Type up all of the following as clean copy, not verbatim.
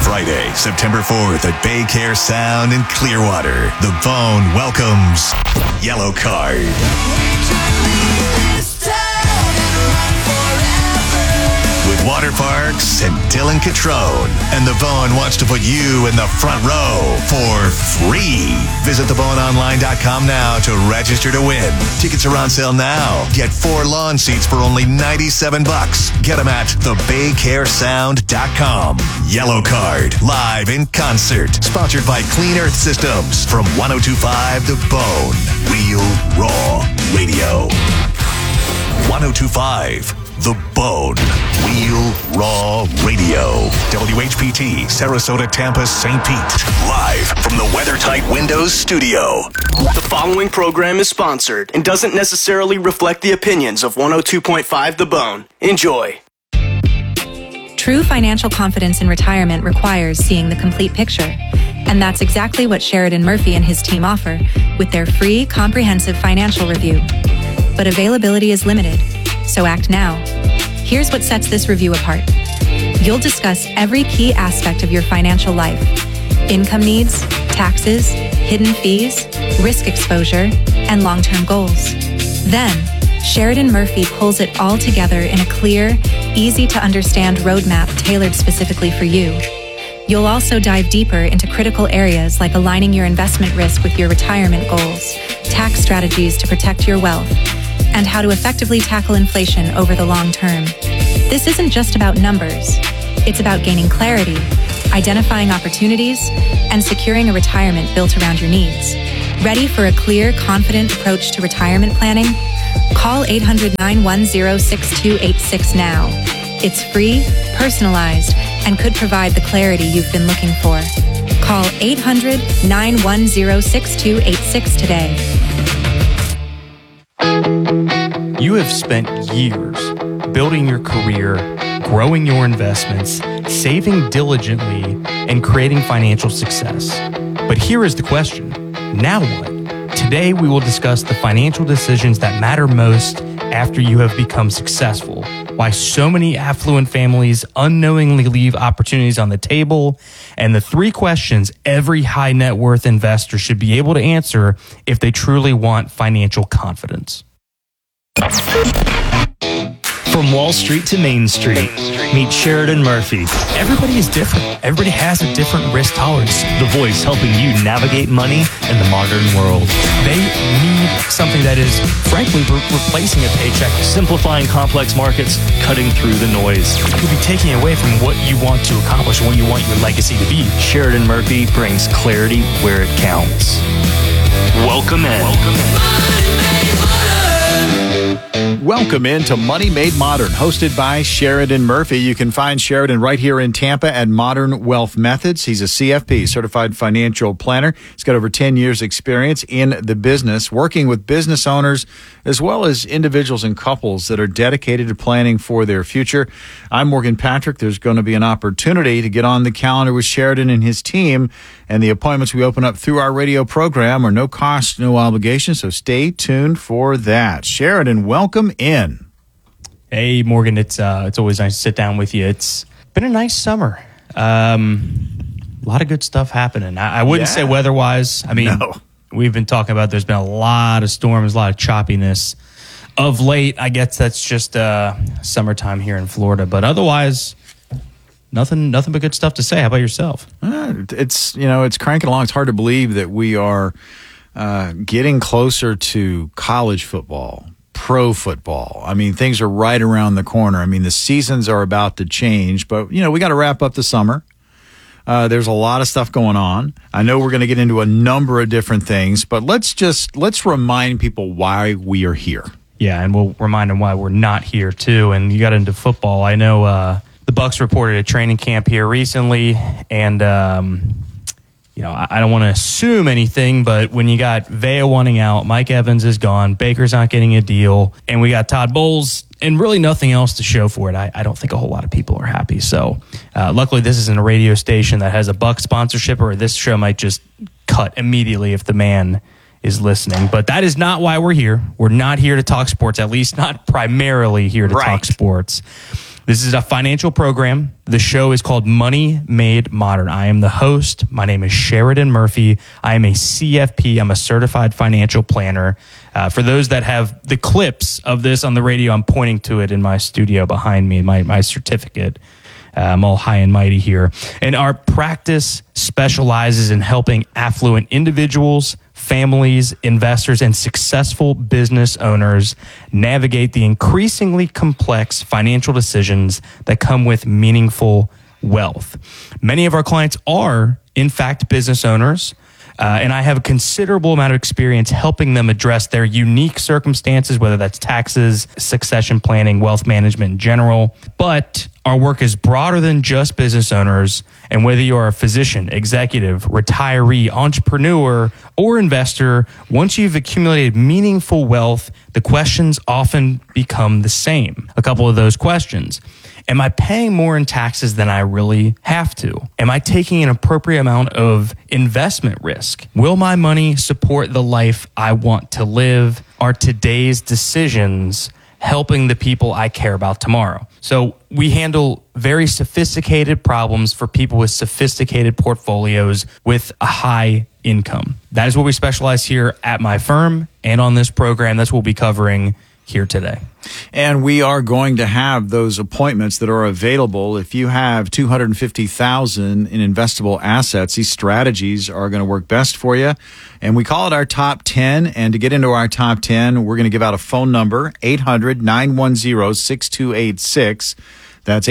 Friday, September 4th at Baycare Sound in Clearwater. The Bone welcomes Yellow Card. With Water Parks and Dylan Catrone. And The Bone wants to put you in the front row for free. Visit theboneonline.com now to register to win. Tickets are on sale now. Get 4 lawn seats for only $97. Get them at thebaycaresound.com. Yellow Card, live in concert. Sponsored by Clean Earth Systems from 102.5 The Bone. Real Raw Radio. 102.5 The Bone. Real Raw Radio. WHPT, Sarasota, Tampa, St. Pete. Live from the WeatherTight Windows studio. The following program is sponsored and doesn't necessarily reflect the opinions of 102.5 The Bone. Enjoy. True financial confidence in retirement requires seeing the complete picture. And that's exactly what Sheridan Murphy and his team offer with their free comprehensive financial review. But availability is limited, so act now. Here's what sets this review apart. You'll discuss every key aspect of your financial life: income needs, taxes, hidden fees, risk exposure, and long-term goals. Then, Sheridan Murphy pulls it all together in a clear, easy-to-understand roadmap tailored specifically for you. You'll also dive deeper into critical areas like aligning your investment risk with your retirement goals, tax strategies to protect your wealth, and how to effectively tackle inflation over the long term. This isn't just about numbers. It's about gaining clarity, identifying opportunities, and securing a retirement built around your needs. Ready for a clear, confident approach to retirement planning? Call 800-910-6286 now. It's free, personalized, and could provide the clarity you've been looking for. Call 800-910-6286 today. You have spent years building your career, growing your investments, saving diligently, and creating financial success. But here is the question: now what? Today we will discuss the financial decisions that matter most after you have become successful, why so many affluent families unknowingly leave opportunities on the table, and the 3 questions every high net worth investor should be able to answer if they truly want financial confidence. From Wall Street to Main Street, meet Sheridan Murphy. Everybody is different. Everybody has a different risk tolerance. The voice helping you navigate money in the modern world. They need something that is, frankly, replacing a paycheck. Simplifying complex markets, cutting through the noise. It could be taking away from what you want to accomplish, what you want your legacy to be. Sheridan Murphy brings clarity where it counts. Welcome in. Welcome into Money Made Modern, hosted by Sheridan Murphy. You can find Sheridan right here in Tampa at Modern Wealth Methods. He's a CFP, Certified Financial Planner. He's got over 10 years experience in the business, working with business owners as well as individuals and couples that are dedicated to planning for their future. I'm Morgan Patrick. There's going to be an opportunity to get on the calendar with Sheridan and his team, and the appointments we open up through our radio program are no cost, no obligation, so stay tuned for that. Sheridan, welcome in. Hey, Morgan, it's always nice to sit down with you. It's been a nice summer. A lot of good stuff happening. I wouldn't say weather-wise. I mean, we've been talking about there's been a lot of storms, a lot of choppiness of late. I guess that's just summertime here in Florida. But otherwise, nothing but good stuff to say. How about yourself? It's cranking along. It's hard to believe that we are getting closer to college football, pro football. I mean, things are right around the corner. I mean, the seasons are about to change, but, we got to wrap up the summer. There's a lot of stuff going on. I know we're going to get into a number of different things, but let's remind people why we are here. Yeah, and we'll remind them why we're not here, too. And you got into football. I know the Bucs reported a training camp here recently, and I don't want to assume anything, but when you got Vea wanting out, Mike Evans is gone, Baker's not getting a deal, and we got Todd Bowles, and really nothing else to show for it, I don't think a whole lot of people are happy. So luckily this isn't a radio station that has a Bucs sponsorship, or this show might just cut immediately if the man is listening. But that is not why we're here. We're not here to talk sports, at least not primarily here to talk sports. This is a financial program. The show is called Money Made Modern. I am the host. My name is Sheridan Murphy. I am a CFP. I'm a certified financial planner. For those that have the clips of this on the radio, I'm pointing to it in my studio behind me, my certificate. I'm all high and mighty here. And our practice specializes in helping affluent individuals, families, investors, and successful business owners navigate the increasingly complex financial decisions that come with meaningful wealth. Many of our clients are, in fact, business owners. And I have a considerable amount of experience helping them address their unique circumstances, whether that's taxes, succession planning, wealth management in general. But our work is broader than just business owners. And whether you are a physician, executive, retiree, entrepreneur, or investor, once you've accumulated meaningful wealth, the questions often become the same. A couple of those questions. Am I paying more in taxes than I really have to? Am I taking an appropriate amount of investment risk? Will my money support the life I want to live? Are today's decisions helping the people I care about tomorrow? So we handle very sophisticated problems for people with sophisticated portfolios with a high income. That is what we specialize here at my firm and on this program. That's what we'll be covering here today. And we are going to have those appointments that are available. If you have $250,000 in investable assets, these strategies are going to work best for you. And we call it our top 10. And to get into our top 10, we're going to give out a phone number, 800-910-6286. That's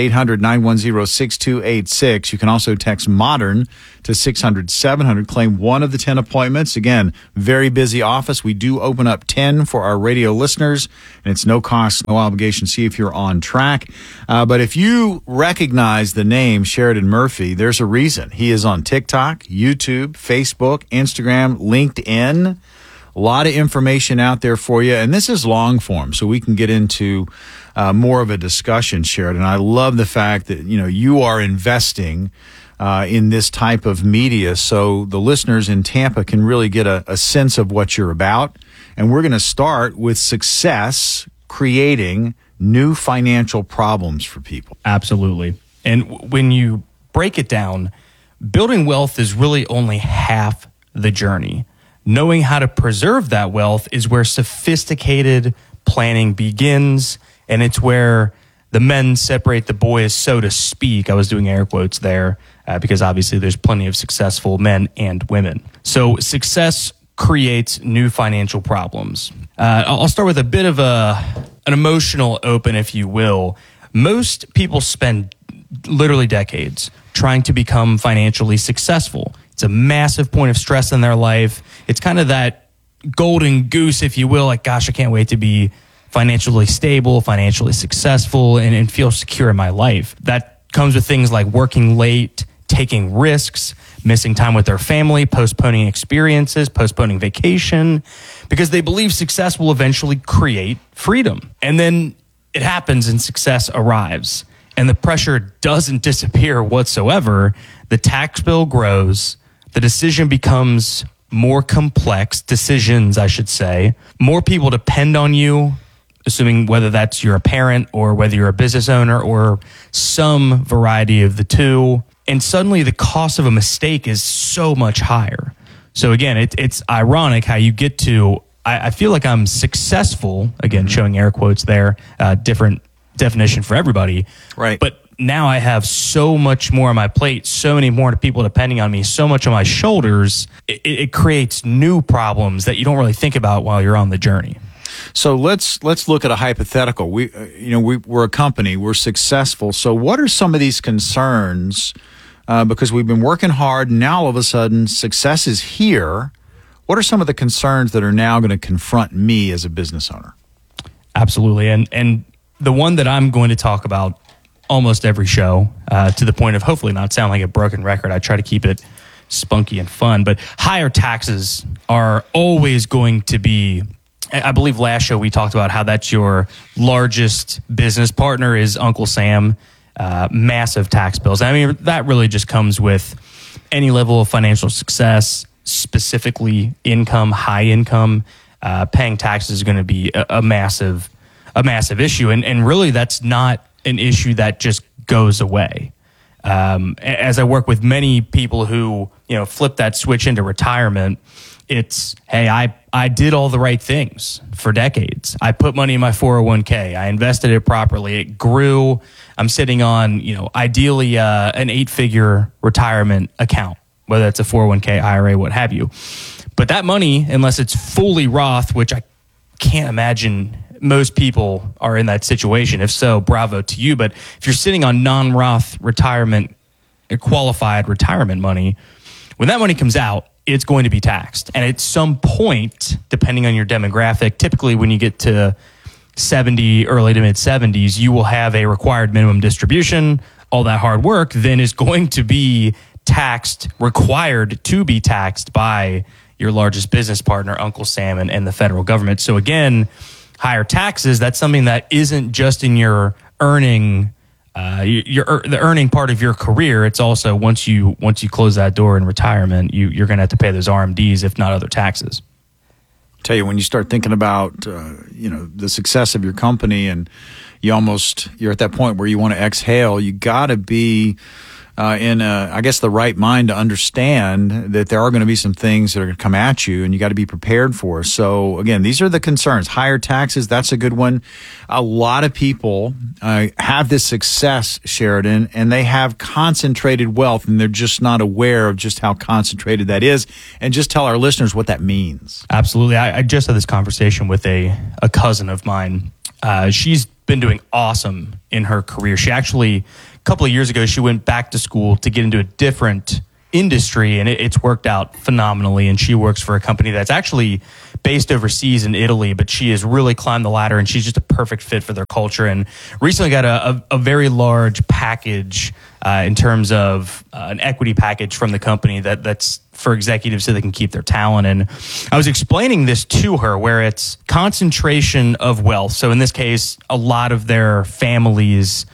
800-910-6286. You can also text MODERN to 600-700. Claim one of the 10 appointments. Again, very busy office. We do open up 10 for our radio listeners, and it's no cost, no obligation. See if you're on track. But if you recognize the name Sheridan Murphy, there's a reason. He is on TikTok, YouTube, Facebook, Instagram, LinkedIn. A lot of information out there for you. And this is long form, so we can get into more of a discussion, Sheridan. I love the fact that, you are investing in this type of media so the listeners in Tampa can really get a sense of what you're about. And we're going to start with success creating new financial problems for people. Absolutely. And when you break it down, building wealth is really only half the journey. Knowing how to preserve that wealth is where sophisticated planning begins, and it's where the men separate the boys, so to speak. I was doing air quotes there because obviously there's plenty of successful men and women. So success creates new financial problems. I'll start with a bit of an emotional open, if you will. Most people spend literally decades trying to become financially successful. It's a massive point of stress in their life. It's kind of that golden goose, if you will, like, gosh, I can't wait to be financially stable, financially successful, and feel secure in my life. That comes with things like working late, taking risks, missing time with their family, postponing experiences, postponing vacation, because they believe success will eventually create freedom. And then it happens and success arrives. And the pressure doesn't disappear whatsoever. The tax bill grows. The decision becomes more complex, decisions, I should say. More people depend on you, assuming whether that's you're a parent or whether you're a business owner or some variety of the two. And suddenly the cost of a mistake is so much higher. So again, it's ironic how you get to, I feel like I'm successful, again, showing air quotes there, different definition for everybody. Right. But now I have so much more on my plate, so many more people depending on me, so much on my shoulders. It creates new problems that you don't really think about while you're on the journey. So let's look at a hypothetical. We're a company, we're successful. So what are some of these concerns? Because we've been working hard, and now all of a sudden success is here. What are some of the concerns that are now going to confront me as a business owner? Absolutely, and the one that I'm going to talk about almost every show, to the point of hopefully not sound like a broken record. I try to keep it spunky and fun, but higher taxes are always going to be, I believe last show we talked about how that's your largest business partner is Uncle Sam, massive tax bills. I mean, that really just comes with any level of financial success, specifically income, high income, paying taxes is going to be a massive issue. And really, that's not an issue that just goes away. As I work with many people who, flip that switch into retirement, it's, hey, I did all the right things for decades. I put money in my 401k. I invested it properly. It grew. I'm sitting on, ideally an 8-figure retirement account, whether it's a 401k, IRA, what have you. But that money, unless it's fully Roth, which I can't imagine most people are in that situation. If so, bravo to you. But if you're sitting on non-Roth retirement, qualified retirement money, when that money comes out, it's going to be taxed. And at some point, depending on your demographic, typically when you get to 70, early to mid 70s, you will have a required minimum distribution. All that hard work then is going to be taxed, required to be taxed by your largest business partner, Uncle Sam, and the federal government. So again, higher taxes, that's something that isn't just in your earning, the earning part of your career. It's also once you close that door in retirement, you're going to have to pay those RMDs, if not other taxes. Tell you, when you start thinking about the success of your company, and you're at that point where you want to exhale, you got to be in the right mind to understand that there are going to be some things that are going to come at you, and you got to be prepared for. So again, these are the concerns. Higher taxes, that's a good one. A lot of people have this success, Sheridan, and they have concentrated wealth, and they're just not aware of just how concentrated that is. And just tell our listeners what that means. Absolutely. I just had this conversation with a cousin of mine. She's been doing awesome in her career. She actually, a couple of years ago, she went back to school to get into a different industry, and it's worked out phenomenally. And she works for a company that's actually based overseas in Italy, but she has really climbed the ladder, and she's just a perfect fit for their culture. And recently got a very large package in terms of an equity package from the company that's for executives so they can keep their talent. And I was explaining this to her, where it's concentration of wealth. So in this case, a lot of their families'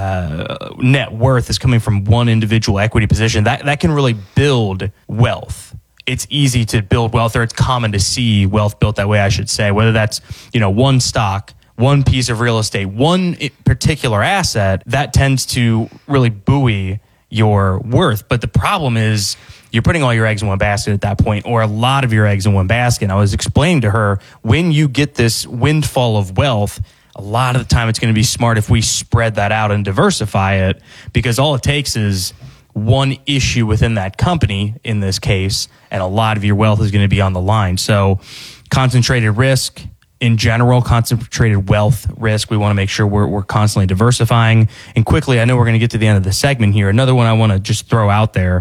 net worth is coming from one individual equity position. That can really build wealth. It's easy to build wealth, or it's common to see wealth built that way, I should say, whether that's, one stock, one piece of real estate, one particular asset, that tends to really buoy your worth. But the problem is you're putting all your eggs in one basket at that point, or a lot of your eggs in one basket. And I was explaining to her, when you get this windfall of wealth, a lot of the time it's going to be smart if we spread that out and diversify it, because all it takes is one issue within that company, in this case, and a lot of your wealth is going to be on the line. So concentrated risk in general, concentrated wealth risk, we want to make sure we're constantly diversifying. And quickly, I know we're going to get to the end of the segment here. Another one I want to just throw out there,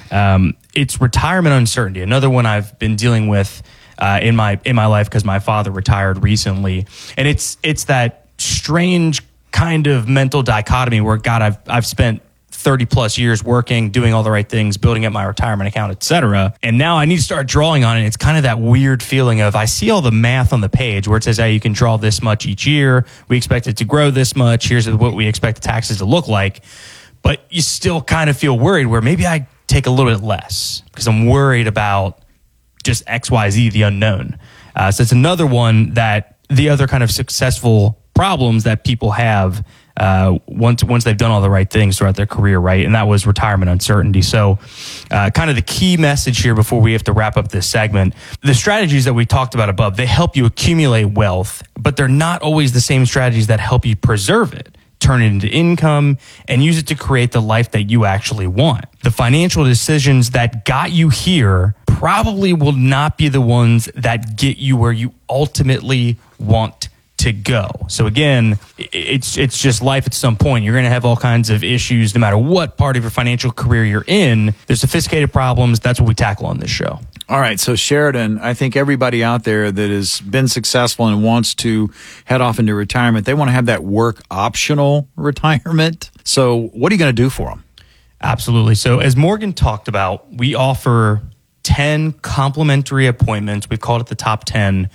it's retirement uncertainty. Another one I've been dealing with in my life, because my father retired recently. And it's that strange kind of mental dichotomy where, God, I've spent 30 plus years working, doing all the right things, building up my retirement account, et cetera. And now I need to start drawing on it. It's kind of that weird feeling of, I see all the math on the page where it says, hey, you can draw this much each year. We expect it to grow this much. Here's what we expect the taxes to look like. But you still kind of feel worried, where maybe I take a little bit less because I'm worried about just XYZ, the unknown. So it's another one that the other kind of successful problems that people have once they've done all the right things throughout their career, right? And that was retirement uncertainty. So kind of the key message here before we have to wrap up this segment, the strategies that we talked about above, they help you accumulate wealth, but they're not always the same strategies that help you preserve it, turn it into income, and use it to create the life that you actually want. The financial decisions that got you here probably will not be the ones that get you where you ultimately want to go. So again, it's just life. At some point, you're going to have all kinds of issues, no matter what part of your financial career you're in. There's sophisticated problems. That's what we tackle on this show. All right. So Sheridan, I think everybody out there that has been successful and wants to head off into retirement, they want to have that work optional retirement. So what are you going to do for them? Absolutely. So as Morgan talked about, we offer 10 complimentary appointments. We've called it the top 10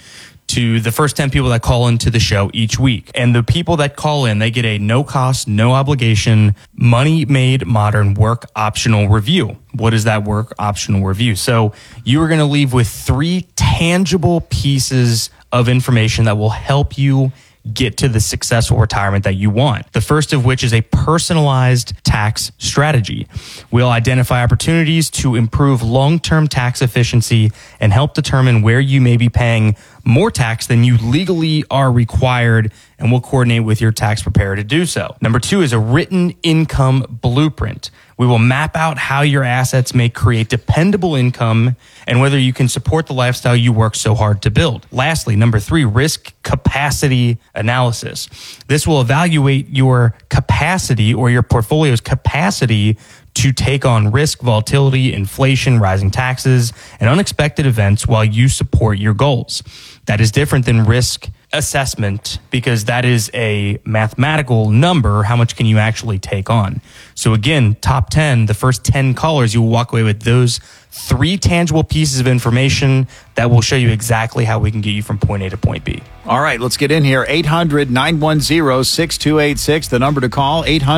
to the first 10 people that call into the show each week. And the people that call in, they get a no cost, no obligation, Money Made Modern work optional review. What is that work optional review? So you are going to leave with 3 tangible pieces of information that will help you get to the successful retirement that you want. The first of which is a personalized tax strategy. We'll identify opportunities to improve long-term tax efficiency and help determine where you may be paying more tax than you legally are required, and we'll coordinate with your tax preparer to do so. Number 2 is a written income blueprint. We will map out how your assets may create dependable income and whether you can support the lifestyle you work so hard to build. Lastly, number 3, risk capacity analysis. This will evaluate your capacity or your portfolio's capacity to take on risk, volatility, inflation, rising taxes, and unexpected events while you support your goals. That is different than risk assessment because that is a mathematical number. How much can you actually take on? So again, top 10, the first 10 callers, you will walk away with those 3 tangible pieces of information that will show you exactly how we can get you from point A to point B. All right, let's get in here. 800-910-6286, the number to call.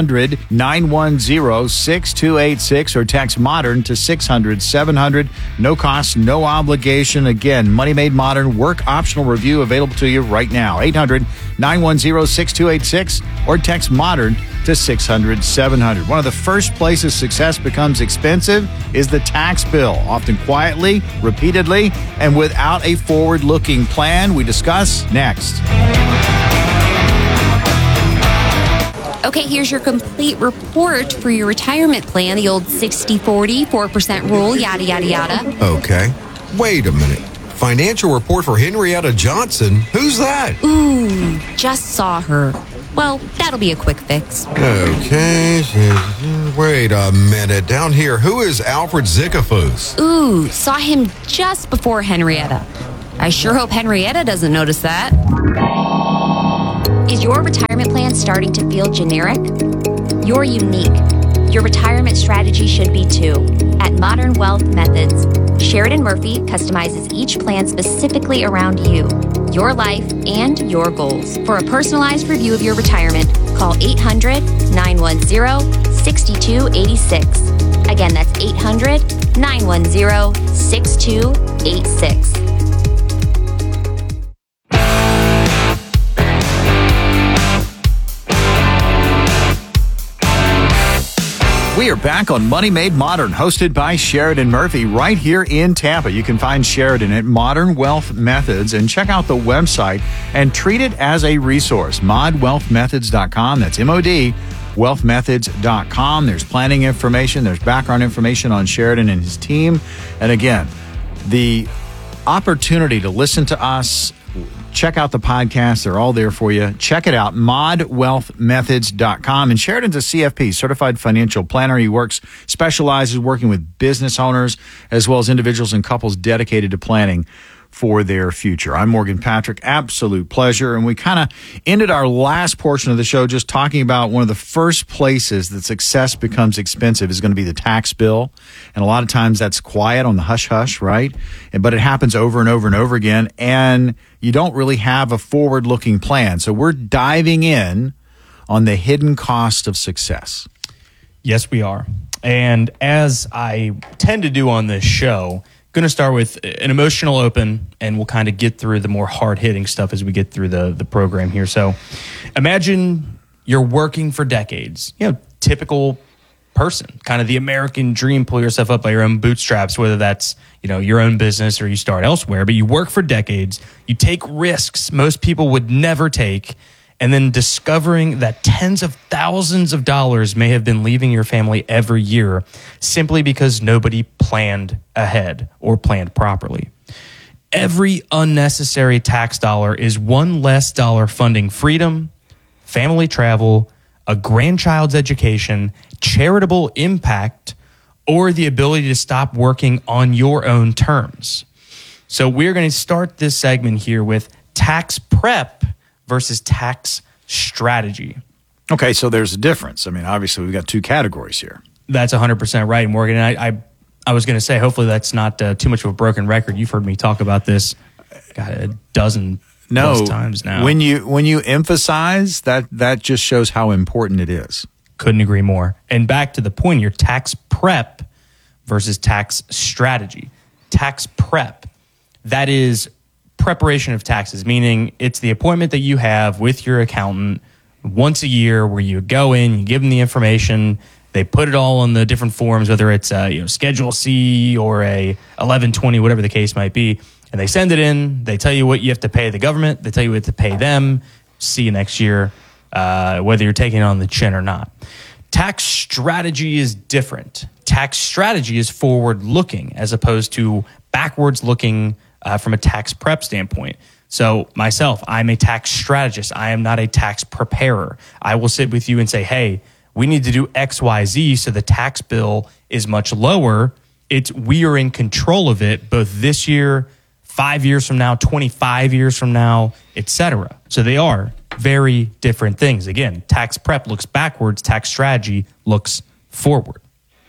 800-910-6286 or text MODERN to 600-700. No cost, no obligation. Again, Money Made Modern work optional review available to you right now. 800-910-6286 or text MODERN to 600-700. One of the first places success becomes expensive is the tax bill, often quietly, repeatedly, and without a forward-looking plan. We discuss next. Okay, here's your complete report for your retirement plan, the old 60-40, 4% rule, yada, yada, yada. Okay. Wait a minute. Financial report for Henrietta Johnson? Who's that? Ooh, just saw her. Well, that'll be a quick fix. Okay. Wait a minute. Down here, who is Alfred Zickafoos? Ooh, saw him just before Henrietta. I sure hope Henrietta doesn't notice that. Is your retirement plan starting to feel generic? You're unique. Your retirement strategy should be too. At Modern Wealth Methods, Sheridan Murphy customizes each plan specifically around you, your life, and your goals. For a personalized review of your retirement, call 800-910-6286. Again, that's 800-910-6286. We are back on Money Made Modern, hosted by Sheridan Murphy right here in Tampa. You can find Sheridan at Modern Wealth Methods and check out the website and treat it as a resource. modwealthmethods.com. That's MOD, wealthmethods.com. There's planning information. There's background information on Sheridan and his team. And again, the opportunity to listen to us, check out the podcast. They're all there for you. Check it out, modwealthmethods.com. And Sheridan's a CFP, Certified Financial Planner. He specializes working with business owners as well as individuals and couples dedicated to planning for their future. I'm Morgan Patrick. Absolute pleasure. And we kind of ended our last portion of the show just talking about one of the first places that success becomes expensive is going to be the tax bill. And a lot of times that's quiet on the hush-hush, right? But it happens over and over and over again. And you don't really have a forward-looking plan. So we're diving in on the hidden cost of success. Yes, we are. And as I tend to do on this show, going to start with an emotional open, and we'll kind of get through the more hard-hitting stuff as we get through the program here. So imagine you're working for decades, typical person, kind of the American dream, pull yourself up by your own bootstraps, whether that's, your own business or you start elsewhere, but you work for decades, you take risks most people would never take, and then discovering that tens of thousands of dollars may have been leaving your family every year simply because nobody planned ahead or planned properly. Every unnecessary tax dollar is one less dollar funding freedom, family travel, a grandchild's education, charitable impact, or the ability to stop working on your own terms. So we're going to start this segment here with tax prep versus tax strategy. Okay, so there's a difference. I mean, obviously, we've got two categories here. That's 100% right, Morgan. And I was going to say, hopefully that's not too much of a broken record. You've heard me talk about this got a dozen No, plus times now. When you emphasize that just shows how important it is. Couldn't agree more. And back to the point, your tax prep versus tax strategy. Tax prep, that is preparation of taxes, meaning it's the appointment that you have with your accountant once a year where you go in, you give them the information, they put it all on the different forms, whether it's Schedule C or a 1120, whatever the case might be, and they send it in, they tell you what you have to pay the government, they tell you what to pay them, see you next year, whether you're taking it on the chin or not. Tax strategy is different. Tax strategy is forward-looking as opposed to backwards-looking from a tax prep standpoint. So myself, I'm a tax strategist. I am not a tax preparer. I will sit with you and say, hey, we need to do X, Y, Z so the tax bill is much lower. We are in control of it both this year, 5 years from now, 25 years from now, etc. So they are very different things. Again, tax prep looks backwards, tax strategy looks forward.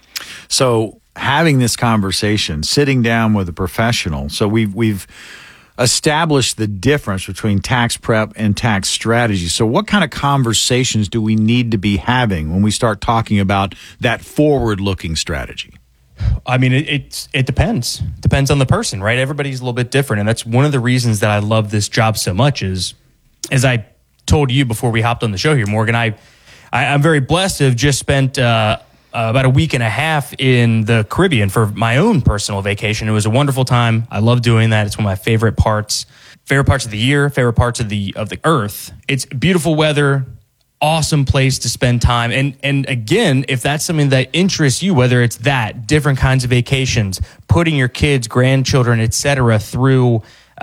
So having this conversation, sitting down with a professional, so we've established the difference between tax prep and tax strategy. So what kind of conversations do we need to be having when we start talking about that forward-looking strategy? I mean, it depends. Depends on the person, right? Everybody's a little bit different. And that's one of the reasons that I love this job so much is, as I told you before we hopped on the show here, Morgan, I'm very blessed to have just spent about a week and a half in the Caribbean for my own personal vacation. It was a wonderful time. I love doing that. It's one of my favorite parts of the year, favorite parts of the earth. It's beautiful weather, awesome place to spend time. And again, if that's something that interests you, whether it's that, different kinds of vacations, putting your kids, grandchildren, et cetera, through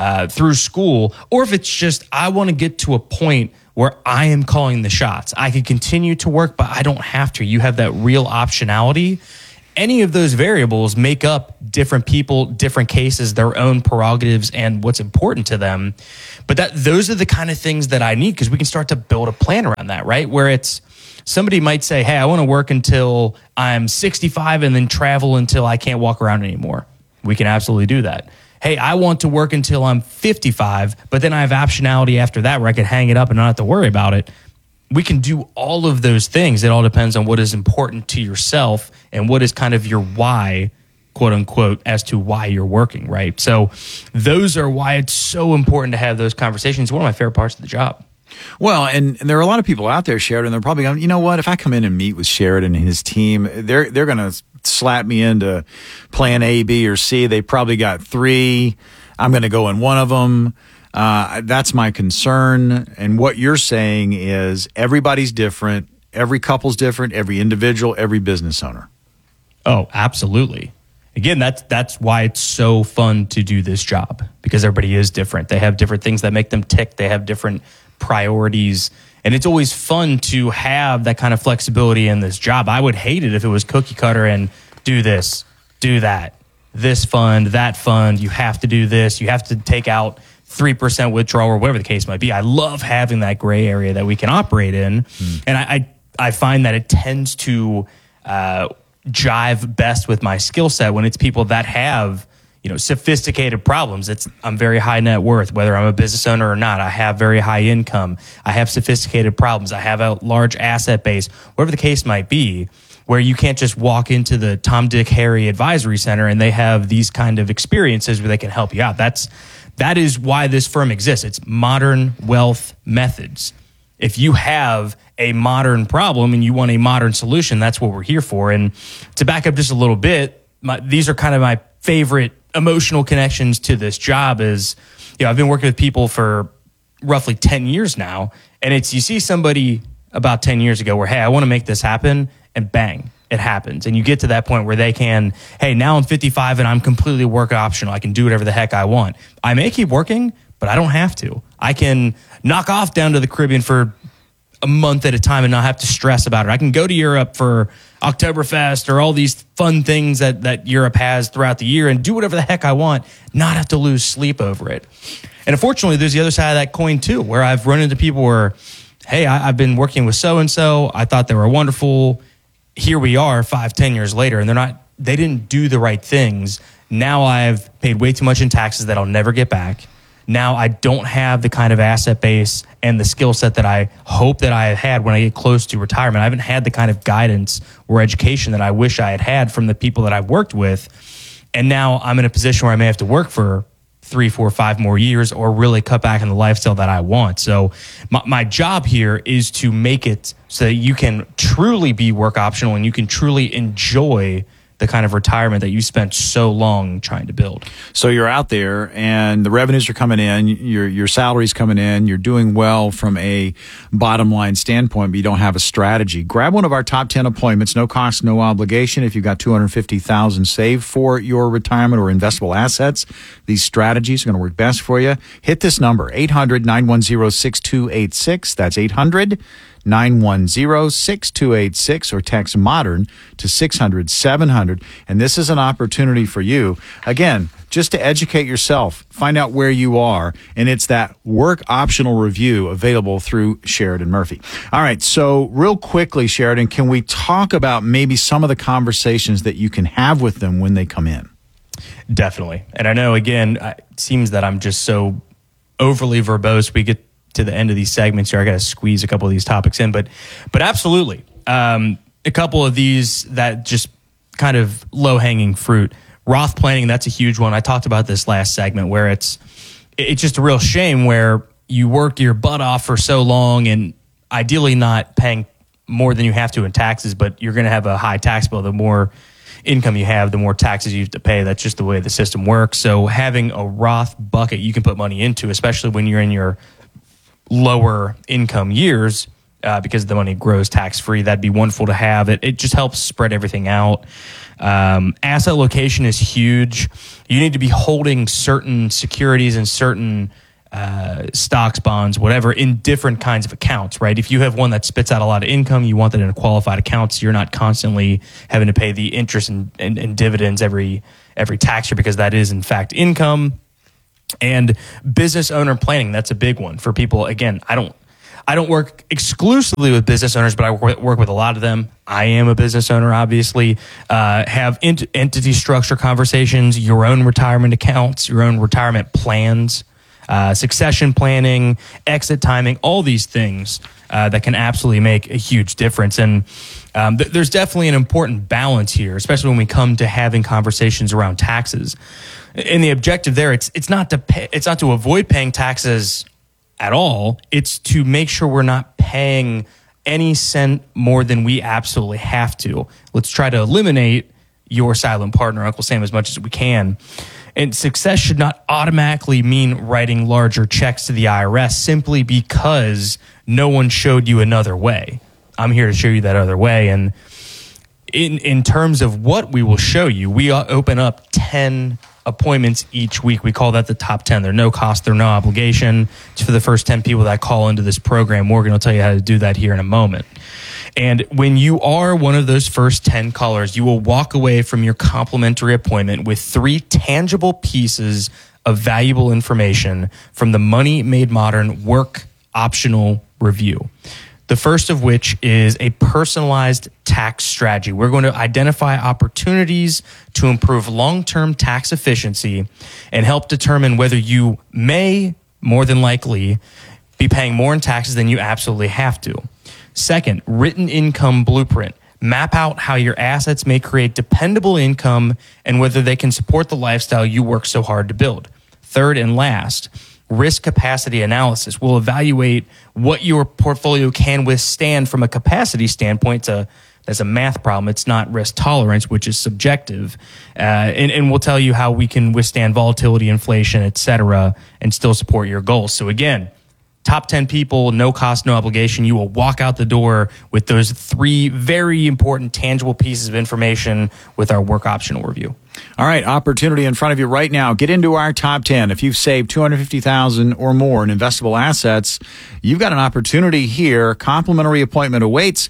school, or if it's just, I want to get to a point where I am calling the shots. I could continue to work, but I don't have to. You have that real optionality. Any of those variables make up different people, different cases, their own prerogatives, and what's important to them. But those are the kind of things that I need, because we can start to build a plan around that, right? Where it's, somebody might say, hey, I want to work until I'm 65 and then travel until I can't walk around anymore. We can absolutely do that. Hey, I want to work until I'm 55, but then I have optionality after that where I can hang it up and not have to worry about it. We can do all of those things. It all depends on what is important to yourself and what is kind of your why, quote unquote, as to why you're working, right? So those are why it's so important to have those conversations. It's one of my favorite parts of the job. Well, and there are a lot of people out there, Sheridan, they're probably going, you know what, if I come in and meet with Sheridan and his team, they're going to slap me into plan A, B, or C. They probably got 3. I'm going to go in one of them. That's my concern. And what you're saying is everybody's different. Every couple's different. Every individual, every business owner. Oh, absolutely. Again, that's why it's so fun to do this job, because everybody is different. They have different things that make them tick. They have different priorities. And it's always fun to have that kind of flexibility in this job. I would hate it if it was cookie cutter and do this, do that, this fund, that fund. You have to do this. You have to take out 3% withdrawal or whatever the case might be. I love having that gray area that we can operate in. And I find that it tends to jive best with my skill set when it's people that have, sophisticated problems. I'm very high net worth, whether I'm a business owner or not. I have very high income. I have sophisticated problems. I have a large asset base, whatever the case might be, where you can't just walk into the Tom, Dick, Harry Advisory Center and they have these kind of experiences where they can help you out. That is why this firm exists. It's Modern Wealth Methods. If you have a modern problem and you want a modern solution, that's what we're here for. And to back up just a little bit, these are kind of my favorite emotional connections to this job is, I've been working with people for roughly 10 years now. And you see somebody about 10 years ago where, hey, I want to make this happen, and bang, it happens. And you get to that point where they can, hey, now I'm 55 and I'm completely work optional. I can do whatever the heck I want. I may keep working, but I don't have to. I can knock off down to the Caribbean for a month at a time and not have to stress about it. I can go to Europe for Oktoberfest or all these fun things that Europe has throughout the year and do whatever the heck I want, not have to lose sleep over it. And unfortunately, there's the other side of that coin too, where I've run into people where, hey, I've been working with so-and-so. I thought they were wonderful. Here we are 5-10 years later, and they didn't do the right things. Now I've paid way too much in taxes that I'll never get back. now I don't have the kind of asset base and the skill set that I hope that I had when I get close to retirement. I haven't had the kind of guidance or education that I wish I had had from the people that I've worked with. And now I'm in a position where I may have to work for 3, 4, 5 more years or really cut back on the lifestyle that I want. So my job here is to make it so that you can truly be work optional and you can truly enjoy the kind of retirement that you spent so long trying to build. So you're out there and the revenues are coming in, your salary's coming in, you're doing well from a bottom line standpoint, but you don't have a strategy. Grab one of our top 10 appointments, no cost, no obligation. If you've got $250,000 saved for your retirement or investable assets, these strategies are going to work best for you. Hit this number, 800-910-6286. That's 800-910-6286, or text MODERN to 600-700. And this is an opportunity for you, again, just to educate yourself, find out where you are, and it's that work optional review available through Sheridan Murphy. All right, so real quickly, Sheridan, can we talk about maybe some of the conversations that you can have with them when they come in? Definitely. And I know, again, it seems that I'm just so overly verbose. We get to the end of these segments here, I got to squeeze a couple of these topics in, but absolutely. A couple of these that just kind of low-hanging fruit. Roth planning, that's a huge one. I talked about this last segment where it's just a real shame where you work your butt off for so long and ideally not paying more than you have to in taxes, but you're going to have a high tax bill. The more income you have, the more taxes you have to pay. That's just the way the system works. So having a Roth bucket you can put money into, especially when you're in your lower income years, because the money grows tax-free, that'd be wonderful to have. It just helps spread everything out. Asset location is huge. You need to be holding certain securities and certain stocks, bonds, whatever, in different kinds of accounts, right? If you have one that spits out a lot of income, you want that in a qualified account, so you're not constantly having to pay the interest and dividends every tax year, because that is, in fact, income. And business owner planning, that's a big one for people. Again, I don't work exclusively with business owners, but I work with a lot of them. I am a business owner, obviously. Have entity structure conversations, your own retirement accounts, your own retirement plans, succession planning, exit timing, all these things that can absolutely make a huge difference. And there's definitely an important balance here, especially when we come to having conversations around taxes. And the objective there, it's not to avoid paying taxes at all. It's to make sure we're not paying any cent more than we absolutely have to. Let's try to eliminate your silent partner, Uncle Sam, as much as we can. And success should not automatically mean writing larger checks to the IRS simply because no one showed you another way. I'm here to show you that other way. And in terms of what we will show you, we open up 10 appointments each week. We call that the top 10. They're no cost, they're no obligation. It's for the first 10 people that call into this program. Morgan will tell you how to do that here in a moment. And when you are one of those first 10 callers, you will walk away from your complimentary appointment with 3 tangible pieces of valuable information from the Money Made Modern Work Optional Review. The first of which is a personalized tax strategy. We're going to identify opportunities to improve long-term tax efficiency and help determine whether you may, more than likely, be paying more in taxes than you absolutely have to. Second, written income blueprint. Map out how your assets may create dependable income and whether they can support the lifestyle you work so hard to build. Third and last, risk capacity analysis. We'll evaluate what your portfolio can withstand from a capacity standpoint. That's a math problem. It's not risk tolerance, which is subjective. And we'll tell you how we can withstand volatility, inflation, et cetera, and still support your goals. So again, top 10 people, no cost, no obligation. You will walk out the door with those 3 very important, tangible pieces of information with our work optional review. All right, opportunity in front of you right now. Get into our top 10. If you've saved $250,000 or more in investable assets, you've got an opportunity here. Complimentary appointment awaits.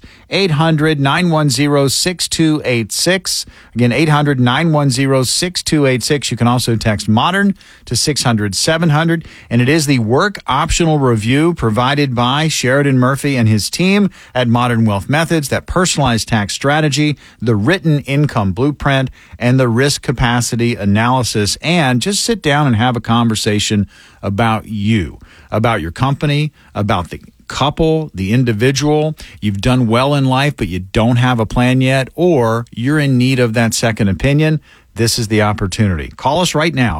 800-910-6286. Again, 800-910-6286. You can also text MODERN to 600-700. And it is the work optional review provided by Sheridan Murphy and his team at Modern Wealth Methods, that personalized tax strategy, the written income blueprint, and the risk risk capacity analysis, and just sit down and have a conversation about you, about your company, about the couple, the individual. You've done well in life, but you don't have a plan yet, or you're in need of that second opinion. This is the opportunity. Call us right now,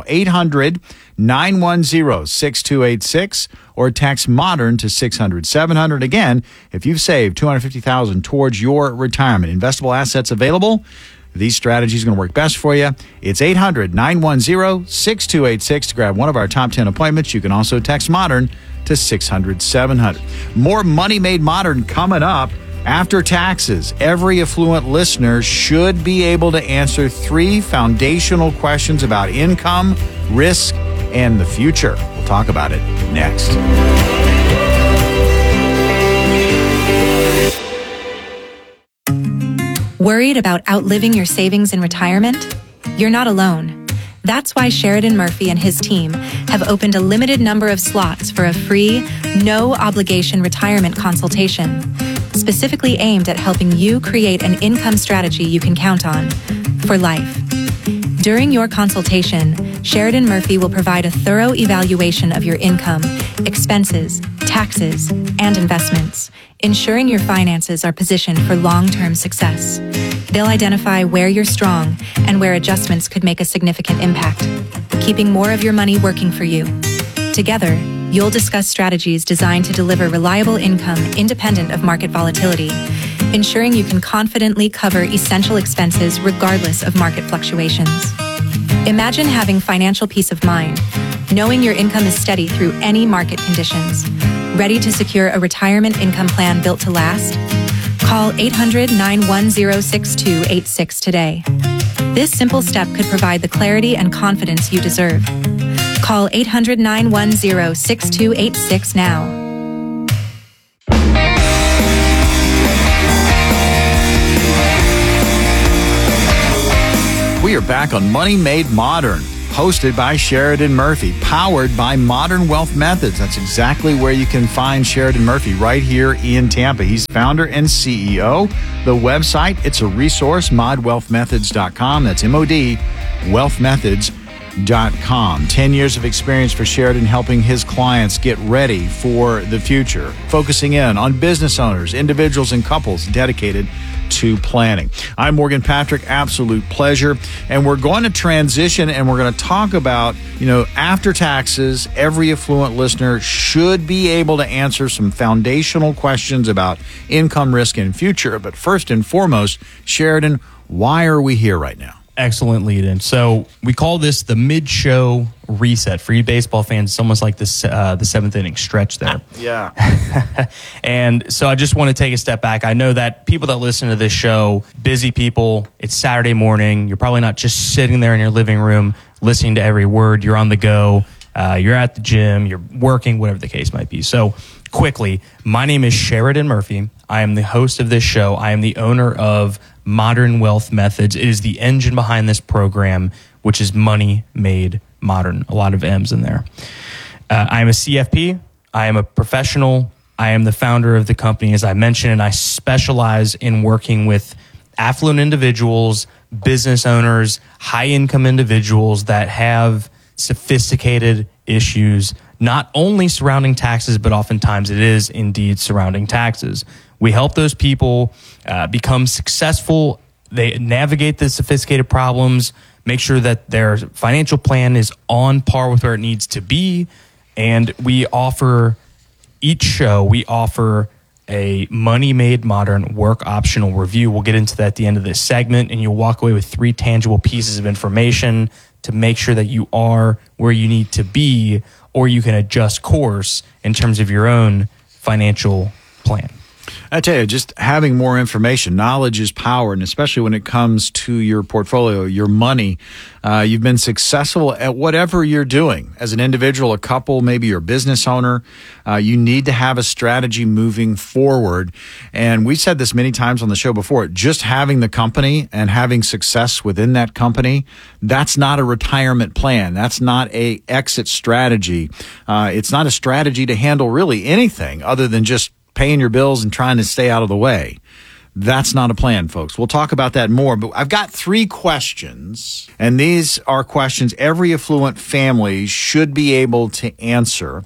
800-910-6286, or text MODERN to 600-700. Again, if you've saved $250,000 towards your retirement, investable assets available, these strategies are going to work best for you. It's 800-910-6286 to grab one of our top 10 appointments. You can also text MODERN to 600-700. More Money Made Modern coming up. After taxes, every affluent listener should be able to answer 3 foundational questions about income, risk, and the future. We'll talk about it next. Worried about outliving your savings in retirement? You're not alone. That's why Sheridan Murphy and his team have opened a limited number of slots for a free, no-obligation retirement consultation, specifically aimed at helping you create an income strategy you can count on for life. During your consultation, Sheridan Murphy will provide a thorough evaluation of your income, expenses, taxes, and investments, ensuring your finances are positioned for long-term success. They'll identify where you're strong and where adjustments could make a significant impact, keeping more of your money working for you. Together, you'll discuss strategies designed to deliver reliable income independent of market volatility, ensuring you can confidently cover essential expenses regardless of market fluctuations. Imagine having financial peace of mind, knowing your income is steady through any market conditions. Ready to secure a retirement income plan built to last? Call 800-910-6286 today. This simple step could provide the clarity and confidence you deserve. Call 800-910-6286 now. We are back on Money Made Modern, hosted by Sheridan Murphy, powered by Modern Wealth Methods. That's exactly where you can find Sheridan Murphy, right here in Tampa. He's founder and CEO. The website, it's a resource, modwealthmethods.com. That's MOD, wealthmethods.com. 10 years of experience for Sheridan, helping his clients get ready for the future, focusing in on business owners, individuals, and couples dedicated to planning. I'm Morgan Patrick. Absolute pleasure. And we're going to transition and we're going to talk about, after taxes, every affluent listener should be able to answer some foundational questions about income, risk, and future. But first and foremost, Sheridan, why are we here right now? Excellent lead-in. So we call this the mid-show reset. For you baseball fans, it's almost like this, the seventh inning stretch there. Yeah. And so I just want to take a step back. I know that people that listen to this show, busy people, it's Saturday morning. You're probably not just sitting there in your living room listening to every word. You're on the go. You're at the gym. You're working, whatever the case might be. So quickly, my name is Sheridan Murphy. I am the host of this show. I am the owner of Modern Wealth Methods. It is the engine behind this program, which is Money Made Modern. A lot of M's in there. I am a CFP. I am a professional. I am the founder of the company, as I mentioned, and I specialize in working with affluent individuals, business owners, high-income individuals that have sophisticated issues, not only surrounding taxes, but oftentimes it is indeed surrounding taxes. We help those people become successful. They navigate the sophisticated problems, make sure that their financial plan is on par with where it needs to be. And we offer, each show, we offer a Money Made Modern work optional review. We'll get into that at the end of this segment, and you'll walk away with 3 tangible pieces of information to make sure that you are where you need to be, or you can adjust course in terms of your own financial plan. I tell you, just having more information, knowledge is power, and especially when it comes to your portfolio, your money. You've been successful at whatever you're doing. As an individual, a couple, maybe you're a business owner, you need to have a strategy moving forward. And we said this many times on the show before, just having the company and having success within that company, that's not a retirement plan. That's not a exit strategy. It's not a strategy to handle really anything other than just paying your bills and trying to stay out of the way. That's not a plan, folks. We'll talk about that more, but I've got 3 questions, and these are questions every affluent family should be able to answer.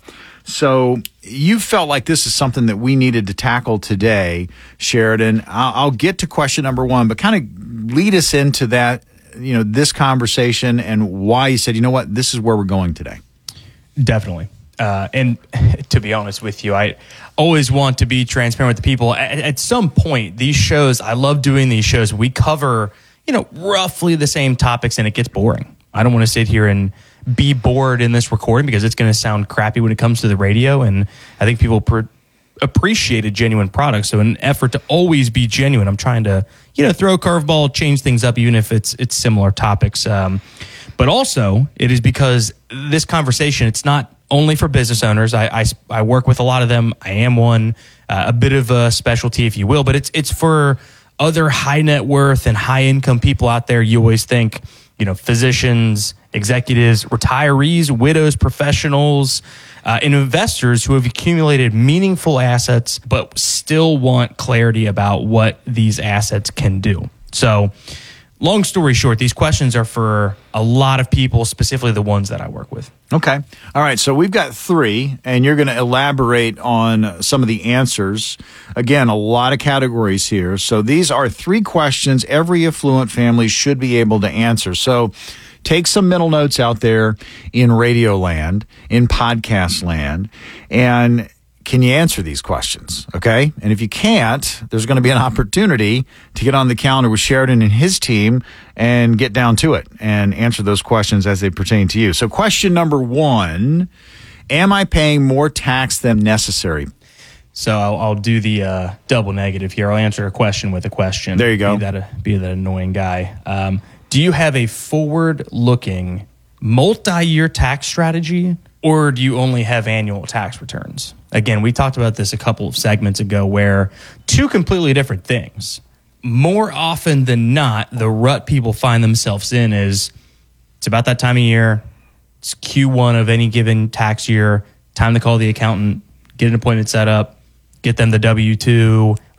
So you felt like this is something that we needed to tackle today, Sheridan. I'll get to question number 1, but kind of lead us into that, this conversation and why you said, you know what, this is where we're going today. Definitely. And to be honest with you, I always want to be transparent with the people. At some point, these shows, I love doing these shows. We cover, roughly the same topics, and it gets boring. I don't want to sit here and be bored in this recording because it's going to sound crappy when it comes to the radio. And I think people appreciate a genuine product. So in an effort to always be genuine, I'm trying to, throw a curveball, change things up, even if it's similar topics. But also, it is because this conversation, it's not only for business owners. I work with a lot of them. I am one, a bit of a specialty, if you will, but it's for other high net worth and high income people out there. You always think, physicians, executives, retirees, widows, professionals, and investors who have accumulated meaningful assets, but still want clarity about what these assets can do. So, long story short, these questions are for a lot of people, specifically the ones that I work with. Okay. All right. So we've got 3, and you're going to elaborate on some of the answers. Again, a lot of categories here. So these are 3 questions every affluent family should be able to answer. So take some mental notes out there in radio land, in podcast land, and can you answer these questions? Okay. And if you can't, there's going to be an opportunity to get on the calendar with Sheridan and his team and get down to it and answer those questions as they pertain to you. So question number 1, am I paying more tax than necessary? So I'll do the double negative here. I'll answer a question with a question. There you go. Be that annoying guy. Do you have a forward-looking multi-year tax strategy, or do you only have annual tax returns? Again, we talked about this a couple of segments ago, where 2 completely different things. More often than not, the rut people find themselves in is it's about that time of year. It's Q1 of any given tax year. Time to call the accountant, get an appointment set up, get them the W-2,